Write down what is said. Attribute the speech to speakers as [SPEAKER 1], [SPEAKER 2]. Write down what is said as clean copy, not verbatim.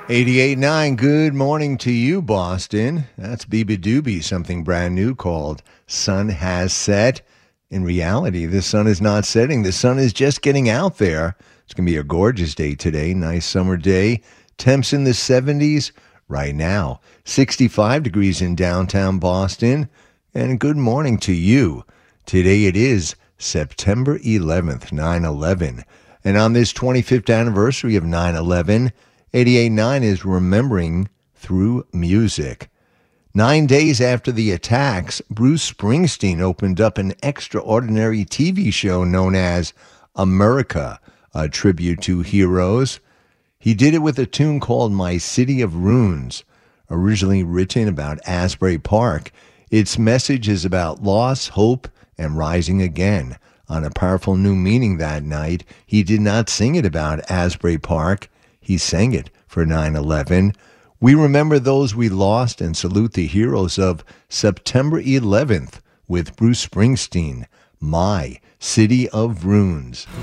[SPEAKER 1] 88.9, good morning to you, Boston. That's Biba Doobie, something brand new called Sun Has Set. In reality, the sun is not setting. The sun is just getting out there. It's going to be a gorgeous day today, nice summer day. Temps in the 70s right now. 65 degrees in downtown Boston. And good morning to you. Today it is September 11th, 9/11. And on this 25th anniversary of 9/11, 88.9 is remembering through music. 9 days after the attacks, Bruce Springsteen opened up an extraordinary TV show known as America, a tribute to heroes. He did it with a tune called My City of Ruins, originally written about Asbury Park. Its message is about loss, hope, and rising again. On a powerful new meaning that night, he did not sing it about Asbury Park. He sang it for 9/11. We remember those we lost and salute the heroes of September 11th with Bruce Springsteen, My City of Ruins.